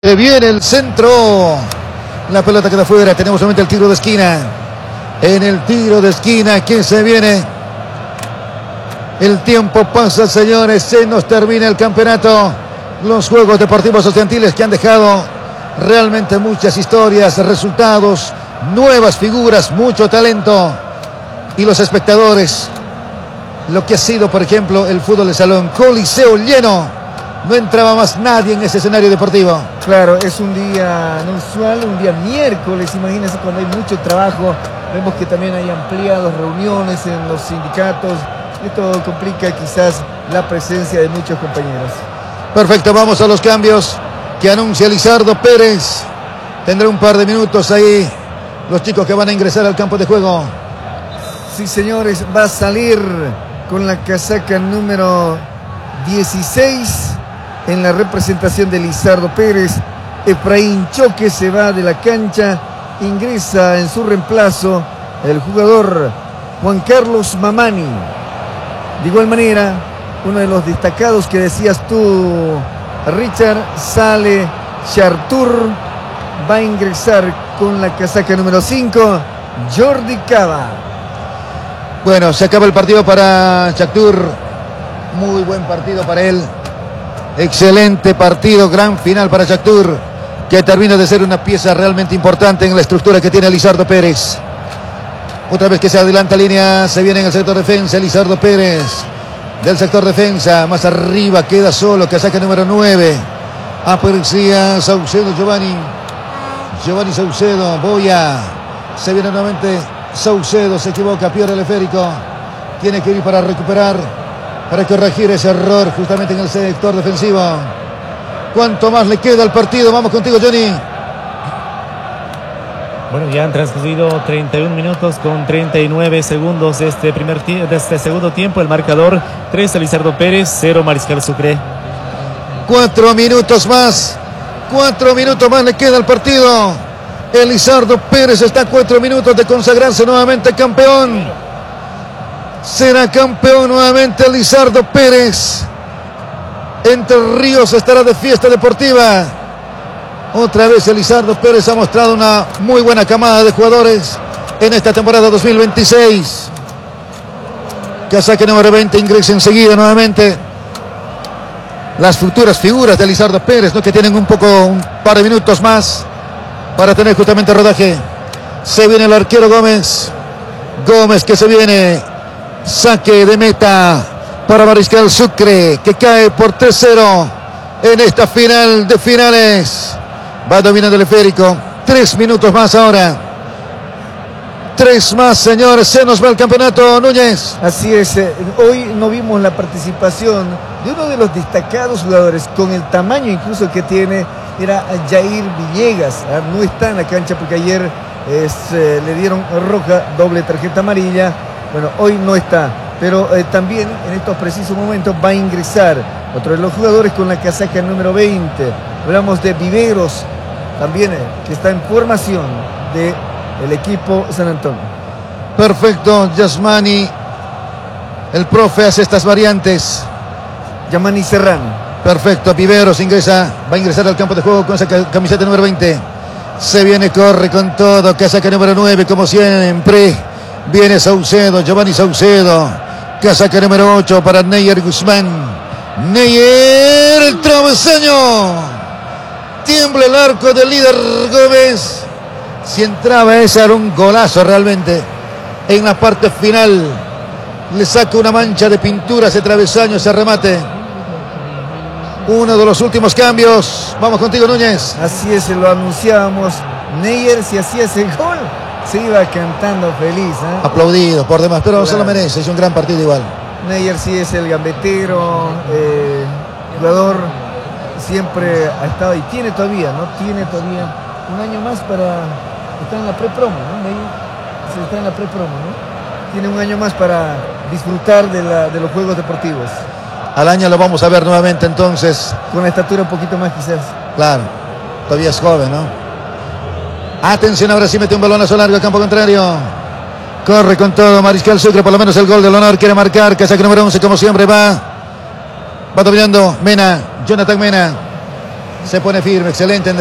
Viene el centro. La pelota queda fuera. Tenemos solamente el tiro de esquina. En el tiro de esquina que se viene. El tiempo pasa, señores. Se nos termina el campeonato. Los Juegos Deportivos Estudiantiles que han dejado realmente muchas historias, resultados, nuevas figuras, mucho talento. Y los espectadores. Lo que ha sido, por ejemplo, el fútbol de salón. Coliseo lleno. No entraba más nadie en ese escenario deportivo. Claro, es un día no usual, un día miércoles, imagínense cuando hay mucho trabajo. Vemos que también hay ampliadas reuniones en los sindicatos. Esto complica quizás la presencia de muchos compañeros. Perfecto, vamos a los cambios que anuncia Lizardo Pérez. Tendrá un par de minutos ahí los chicos que van a ingresar al campo de juego. Sí, señores, va a salir con la casaca número 16 en la representación de Lizardo Pérez. Efraín Choque se va de la cancha, ingresa en su reemplazo el jugador Juan Carlos Mamani. De igual manera, uno de los destacados que decías tú, Richard, sale Chartur, va a ingresar con la casaca número 5, Jordi Cava. Bueno, se acaba el partido para Chartur. Muy buen partido para él. Excelente partido, gran final para Chartur, que termina de ser una pieza realmente importante en la estructura que tiene Lizardo Pérez. Otra vez que se adelanta línea, se viene en el sector defensa Lizardo Pérez. Del sector defensa, más arriba queda solo, casaca número 9. Aparecía Saucedo Giovanni Saucedo, Boya. Se viene nuevamente Saucedo, se equivoca, pierde el esférico. Tiene que ir para recuperar, para corregir ese error justamente en el sector defensivo. ¿Cuánto más le queda al partido? Vamos contigo, Johnny. Bueno, ya han transcurrido 31 minutos con 39 segundos de este segundo tiempo. El marcador: 3 Lizardo Pérez, 0 Mariscal Sucre. 4 minutos más. 4 minutos más le queda al partido. El Lizardo Pérez está a 4 minutos de consagrarse nuevamente campeón. Será campeón nuevamente Lizardo Pérez. Entre Ríos estará de fiesta deportiva. Otra vez el Lizardo Pérez ha mostrado una muy buena camada de jugadores en esta temporada 2026. Casaca número 20 ingresa enseguida nuevamente. Las futuras figuras de Lizardo Pérez, ¿no? Que tienen un par de minutos más para tener justamente rodaje. Se viene el arquero Gómez. Gómez que se viene. Saque de meta para Mariscal Sucre, que cae por 3-0 en esta final de finales. Va dominando el esférico. 3 minutos más ahora. 3 más, señores. Se nos va el campeonato, Núñez. Así es. Hoy no vimos la participación de uno de los destacados jugadores, con el tamaño incluso que tiene, era Jair Villegas. No está en la cancha porque ayer le dieron roja, doble tarjeta amarilla. Bueno, hoy no está, pero también en estos precisos momentos va a ingresar otro de los jugadores con la casaca número 20. Hablamos de Viveros, también que está en formación del equipo San Antonio. Perfecto, Yasmani. El profe hace estas variantes. Yamani Serrano. Perfecto, Viveros va a ingresar al campo de juego con esa camiseta número 20. Se viene, corre con todo, casaca número 9, como siempre. Viene Saucedo, Giovanni Saucedo. Casaca número 8 para Neyer Guzmán. Neyer, el travesaño. Tiembla el arco del líder Gómez. Si entraba ese era un golazo realmente. En la parte final le saca una mancha de pintura ese travesaño, ese remate. Uno de los últimos cambios. Vamos contigo, Núñez. Así es, lo anunciábamos. Neyer, si hacía ese gol, se iba cantando feliz, ¿eh? Aplaudido por demás, pero claro, se lo merece. Es un gran partido igual. Neyer sí es el gambetero, jugador, siempre ha estado y tiene todavía un año más para estar en la pre-promo, ¿no? Neyer está en la pre-promo, ¿no? Tiene un año más para disfrutar de los juegos deportivos. Al año lo vamos a ver nuevamente entonces. Con la estatura un poquito más quizás. Claro, todavía es joven, ¿no? Atención, ahora sí mete un balonazo largo al campo contrario. Corre con todo Mariscal Sucre, por lo menos el gol del honor quiere marcar. Casaca número 11, como siempre, va dominando Mena, Jonathan Mena. Se pone firme, excelente en